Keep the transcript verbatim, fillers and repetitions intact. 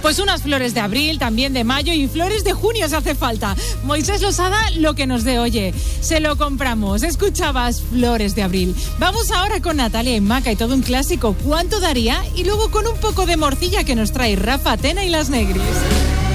Pues unas flores de abril, también de mayo y flores de junio si hace falta. Moisés Losada, lo que nos dé, oye, se lo compramos. Escuchabas Flores de Abril. Vamos ahora con Natalia y Maca y todo un clásico, ¿Cuánto daría? Y luego con un poco de morcilla que nos trae Rafa Tena y Las Negris.